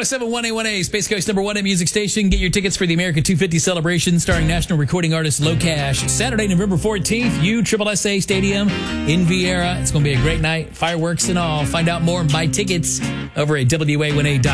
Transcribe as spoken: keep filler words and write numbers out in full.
oh seven one A one A, Space Coast number one A music station. Get your tickets for the America two fifty celebration starring national recording artist Locash. Saturday, November fourteenth, U S S A Stadium in Viera. It's going to be a great night. Fireworks and all. Find out more and buy tickets over at W A one A dot com.